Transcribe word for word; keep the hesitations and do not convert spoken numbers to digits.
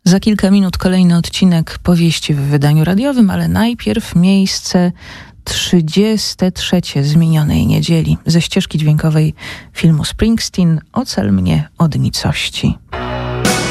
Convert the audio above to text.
Za kilka minut kolejny odcinek powieści w wydaniu radiowym, ale najpierw miejsce trzydzieste trzecie z minionej niedzieli ze ścieżki dźwiękowej filmu Springsteen „Ocal mnie od nicości”.